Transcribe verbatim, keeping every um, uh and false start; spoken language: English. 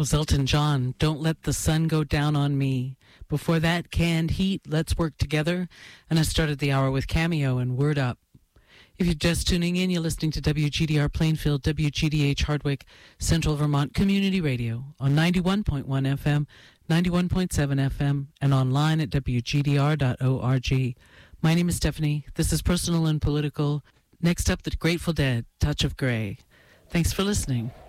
was Elton John, Don't Let the Sun Go Down on Me. Before that, Canned Heat, Let's Work Together. And I started the hour with Cameo and Word Up. If you're just tuning in, you're listening to W G D R Plainfield, W G D H Hardwick, Central Vermont Community Radio on ninety-one point one F M, ninety-one point seven F M, and online at W G D R dot org. My name is Stephanie. This is Personal and Political. Next up, the Grateful Dead, Touch of Grey. Thanks for listening.